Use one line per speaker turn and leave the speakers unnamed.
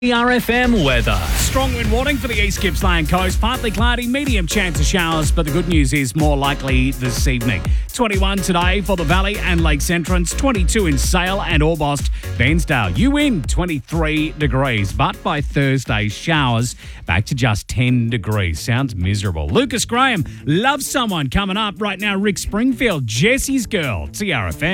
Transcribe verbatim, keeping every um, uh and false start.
R F M weather.
Strong wind warning for the East Gippsland coast. Partly cloudy, medium chance of showers, but the good news is more likely this evening. twenty-one today for the Valley and Lakes Entrance, twenty-two in Sale and Orbost. Bairnsdale, you win twenty-three degrees, but by Thursday, showers back to just ten degrees. Sounds miserable. Lucas Graham, Love Someone coming up right now. Rick Springfield, Jesse's Girl, T R F M.